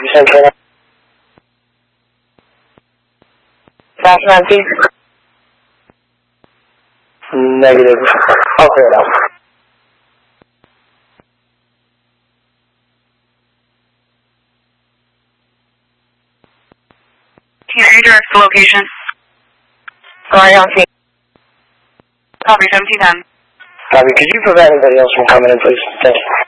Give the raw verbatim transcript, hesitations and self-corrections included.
Central. Fashion empty? Negative. I'll clear it out. Can you direct the location? Alright, on scene. Copy, seventeen ten. Copy. Could you prevent anybody else from coming in, please? Thank you.